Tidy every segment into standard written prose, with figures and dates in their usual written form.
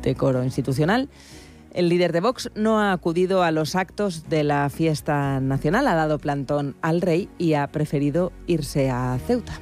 decoro institucional. El líder de Vox no ha acudido a los actos de la fiesta nacional, ha dado plantón al rey y ha preferido irse a Ceuta.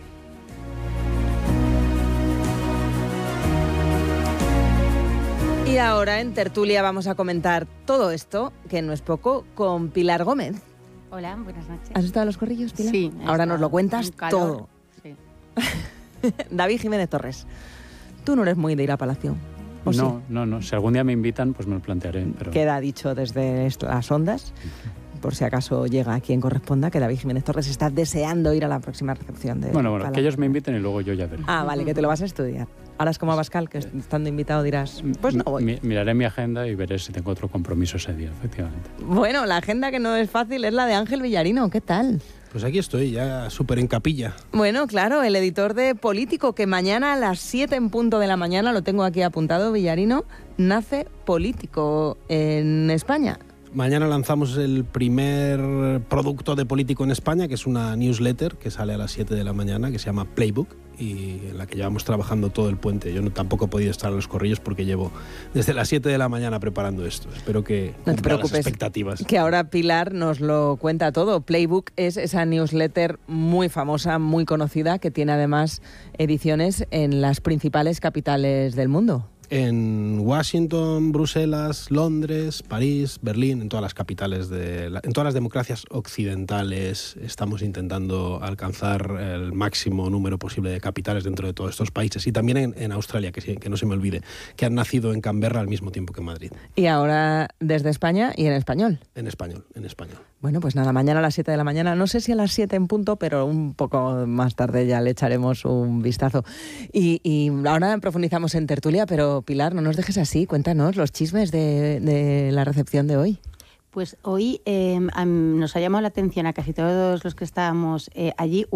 Y ahora en Tertulia vamos a comentar todo esto, que no es poco, con Pilar Gómez. Hola, buenas noches. ¿Has estado a los corrillos, Pilar? Sí. Ahora nos lo cuentas todo. Sí. David Jiménez Torres, tú no eres muy de ir a Palacio. No, sí? no. Si algún día me invitan, pues me lo plantearé. Pero... Queda dicho desde las ondas, por si acaso llega a quien corresponda, que David Jiménez Torres está deseando ir a la próxima recepción de Bueno, Palacio. que ellos me inviten y luego yo ya veré. Ah, vale, que te lo vas a estudiar. Ahora es como Abascal, que estando invitado dirás, pues no voy. Miraré mi agenda y veré si tengo otro compromiso ese día, efectivamente. Bueno, la agenda que no es fácil es la de Ángel Villarino. ¿Qué tal? Pues aquí estoy, ya súper en capilla. Bueno, claro, el editor de Político, que mañana a las 7 en punto de la mañana, lo tengo aquí apuntado, Villarino, nace Político en España. Mañana lanzamos el primer producto de Político en España, que es una newsletter que sale a las 7 de la mañana, que se llama Playbook, y en la que llevamos trabajando todo el puente. Yo tampoco he podido estar a los corrillos porque llevo desde las 7 de la mañana preparando esto. Espero que no te preocupes, las expectativas. Que ahora Pilar nos lo cuenta todo. Playbook es esa newsletter muy famosa, muy conocida, que tiene además ediciones en las principales capitales del mundo. En Washington, Bruselas, Londres, París, Berlín, en todas las capitales, en todas las democracias occidentales estamos intentando alcanzar el máximo número posible de capitales dentro de todos estos países. Y también en Australia, que no se me olvide, que han nacido en Canberra al mismo tiempo que en Madrid. Y ahora desde España y en español. En español. Bueno, pues nada, mañana a las 7 de la mañana, no sé si a las 7 en punto, pero un poco más tarde ya le echaremos un vistazo. Y ahora profundizamos en tertulia, pero Pilar, no nos dejes así, cuéntanos los chismes de la recepción de hoy. Pues hoy nos ha llamado la atención a casi todos los que estábamos allí,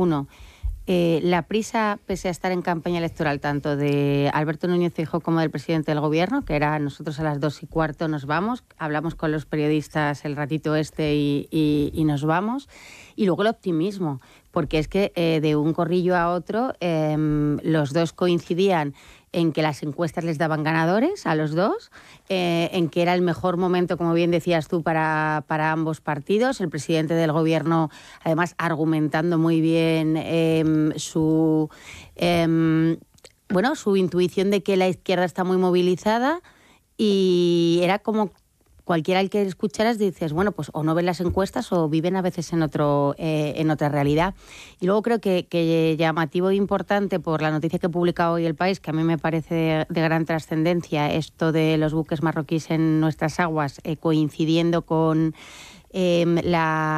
la prisa, pese a estar en campaña electoral, tanto de Alberto Núñez Feijóo como del presidente del gobierno, que era nosotros a las 2:15 nos vamos, hablamos con los periodistas el ratito y nos vamos. Y luego el optimismo, porque es que de un corrillo a otro los dos coincidían en que las encuestas les daban ganadores a los dos, en que era el mejor momento, como bien decías tú, para ambos partidos. El presidente del gobierno, además, argumentando muy bien su intuición de que la izquierda está muy movilizada, y era como cualquiera al que escucharas dices, bueno, pues o no ven las encuestas o viven a veces en otra realidad. Y luego creo que llamativo e importante por la noticia que publica hoy El País, que a mí me parece de gran trascendencia, esto de los buques marroquíes en nuestras aguas, coincidiendo con el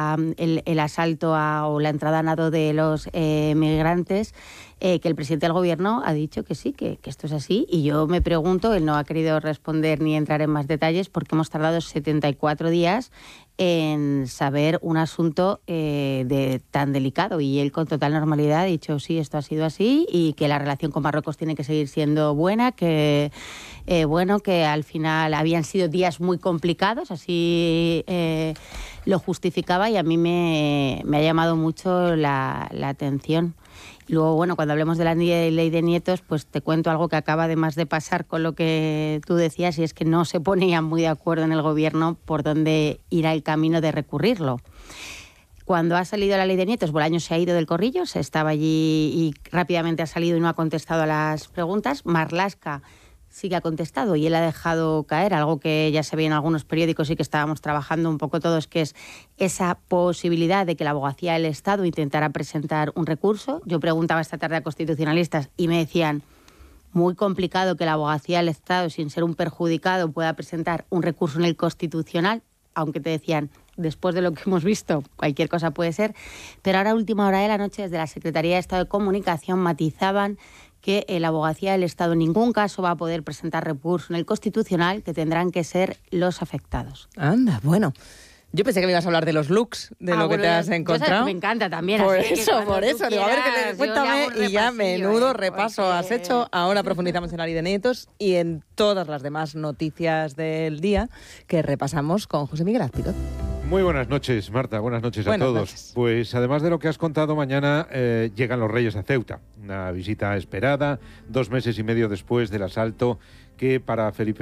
asalto o la entrada a nado de los migrantes, que el presidente del gobierno ha dicho que sí, que esto es así. Y yo me pregunto, él no ha querido responder ni entrar en más detalles, porque hemos tardado 74 días en saber un asunto tan delicado. Y él con total normalidad ha dicho, sí, esto ha sido así, y que la relación con Marruecos tiene que seguir siendo buena, que que al final habían sido días muy complicados, así lo justificaba, y a mí me ha llamado mucho la atención. Y luego, cuando hablemos de la ley de nietos, pues te cuento algo que acaba además de pasar con lo que tú decías, y es que no se ponían muy de acuerdo en el gobierno por dónde irá el camino de recurrirlo. Cuando ha salido la ley de nietos, Bolaños se ha ido del corrillo, se estaba allí y rápidamente ha salido y no ha contestado a las preguntas. Marlaska sí que ha contestado y él ha dejado caer algo que ya se veía en algunos periódicos y que estábamos trabajando un poco todos, que es esa posibilidad de que la Abogacía del Estado intentara presentar un recurso. Yo preguntaba esta tarde a constitucionalistas y me decían, muy complicado que la Abogacía del Estado, sin ser un perjudicado, pueda presentar un recurso en el Constitucional, aunque te decían, después de lo que hemos visto, cualquier cosa puede ser. Pero ahora, a última hora de la noche, desde la Secretaría de Estado de Comunicación matizaban que la Abogacía del Estado en ningún caso va a poder presentar recurso en el Constitucional, que tendrán que ser los afectados. Anda, bueno. Yo pensé que me ibas a hablar de los looks, de lo que te has encontrado. Me encanta también. Por así eso. Digo, a ver, cuéntame, y ya menudo repaso has hecho. Ahora profundizamos en la ley de nietos y en todas las demás noticias del día que repasamos con José Miguel Azpirot. Muy buenas noches, Marta. Buenas noches a todos. Noches. Pues además de lo que has contado, mañana llegan los Reyes a Ceuta. Una visita esperada, 2 meses y medio después del asalto que para Felipe